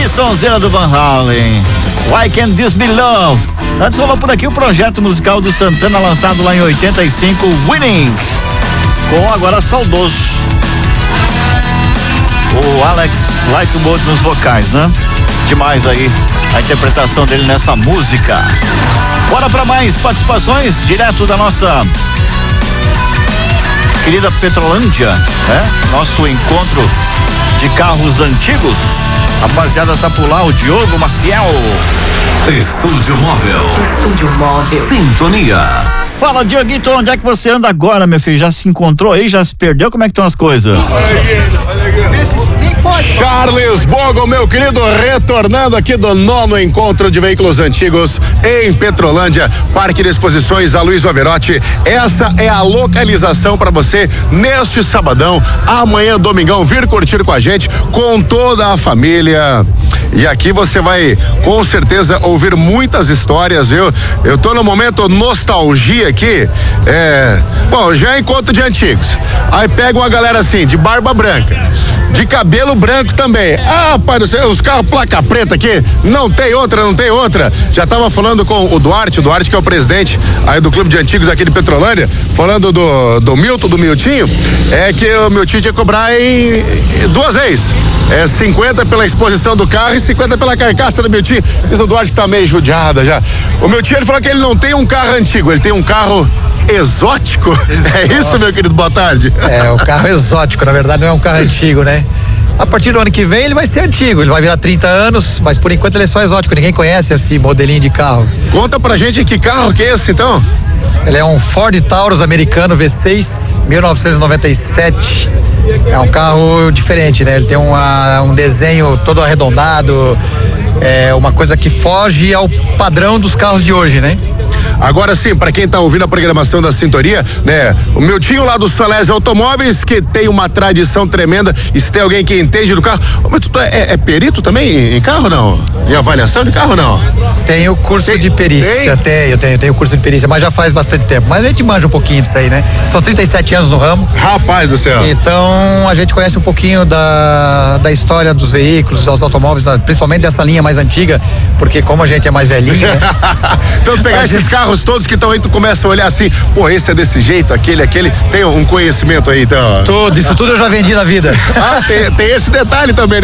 Que sonzeira do Van Halen. Why Can't This Be Love? Antes falou por aqui o projeto musical do Santana, lançado lá em 85, Winning, com agora saudoso o Alex Lightwood nos vocais, né? Demais aí a interpretação dele nessa música. Bora para mais participações direto da nossa querida Petrolândia, né? Nosso encontro de carros antigos. Rapaziada, tá por lá o Diogo Maciel. Estúdio Móvel. Estúdio Móvel. Sintonia. Fala, Dioguito, onde é que você anda agora, meu filho? Já se encontrou aí? Já se perdeu? Como é que estão as coisas? Charles Bogo, meu querido, retornando aqui do 9º encontro de veículos antigos em Petrolândia, Parque de Exposições Aloysio Averotti. Essa é a localização para você neste sabadão, amanhã, domingão, vir curtir com a gente, com toda a família. E aqui você vai com certeza ouvir muitas histórias, viu? Eu tô no momento nostalgia aqui. Bom, já é encontro de antigos. Aí pega uma galera assim, de barba branca, de cabelo branco também. Ah, pai do céu, os carros placa preta aqui, não tem outra. Já tava falando com o Duarte que é o presidente aí do Clube de Antigos aqui de Petrolândia, falando do Miltinho, é que o Miltinho tinha que cobrar em 2 vezes. 50 pela exposição do carro e 50 pela carcaça do Miltinho. Diz o Duarte que tá meio judiada já. O Miltinho, ele falou que ele não tem um carro antigo, ele tem um carro exótico. É isso, meu querido, boa tarde. O carro exótico, na verdade não é um carro antigo, né? A partir do ano que vem ele vai ser antigo, ele vai virar 30 anos, mas por enquanto ele é só exótico, ninguém conhece esse modelinho de carro. Conta pra gente que carro que é esse então? Ele é um Ford Taurus americano V6, 1997. É um carro diferente, né? Ele tem um desenho todo arredondado, uma coisa que foge ao padrão dos carros de hoje, né? Agora sim, para quem tá ouvindo a programação da Sintonia, né? O Miltinho lá do Solésio Automóveis, que tem uma tradição tremenda, e se tem alguém que entende do carro, mas tu é perito também em carro, não? Em avaliação de carro, não? Tenho curso de perícia, tenho curso de perícia, mas já faz bastante tempo, mas a gente manja um pouquinho disso aí, né? São 37 anos no ramo. Rapaz do céu. Então, a gente conhece um pouquinho da história dos veículos, dos automóveis, principalmente dessa linha mais antiga, porque como a gente é mais velhinho, né? Então, pegar esses carros todos que estão aí, tu começa a olhar assim, pô, esse é desse jeito, aquele, tem um conhecimento aí, então. Isso tudo eu já vendi na vida. Tem esse detalhe também, né?